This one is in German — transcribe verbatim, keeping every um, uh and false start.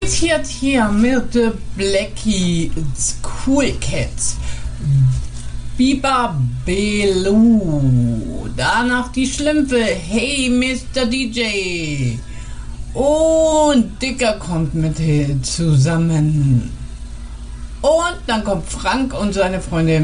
Jetzt hier mit der Blackie Cool Cats. Biba Belu. Danach die Schlümpfe. Hey Mister D J. Und Dicker kommt mit zusammen. Und dann kommt Frank und seine Freunde